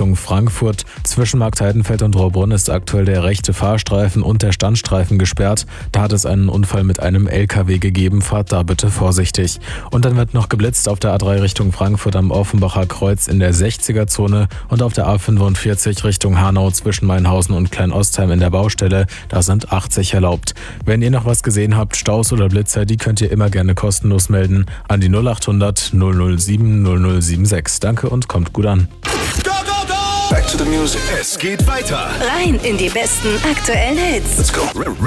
Richtung Frankfurt. Zwischen Marktheidenfeld und Rohrbrunn ist aktuell der rechte Fahrstreifen und der Standstreifen gesperrt. Da hat es einen Unfall mit einem LKW gegeben. Fahrt da bitte vorsichtig. Und dann wird noch geblitzt auf der A3 Richtung Frankfurt am Offenbacher Kreuz in der 60er-Zone und auf der A45 Richtung Hanau zwischen Mainhausen und Kleinostheim in der Baustelle. Da sind 80 erlaubt. Wenn ihr noch was gesehen habt, Staus oder Blitzer, die könnt ihr immer gerne kostenlos melden an die 0800 007 0076. Danke und kommt gut an. Go, go, go! Back to the music. Es geht weiter. Rein in die besten aktuellen Hits. Let's go.